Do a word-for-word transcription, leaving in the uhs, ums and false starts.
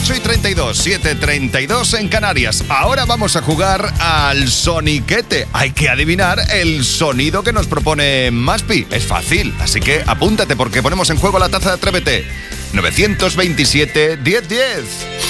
ocho y treinta y dos, siete y treinta y dos en Canarias. Ahora vamos a jugar al soniquete. Hay que adivinar el sonido que nos propone Maspi. Es fácil, así que apúntate porque ponemos en juego la taza de Atrévete. nueve dos siete, diez diez.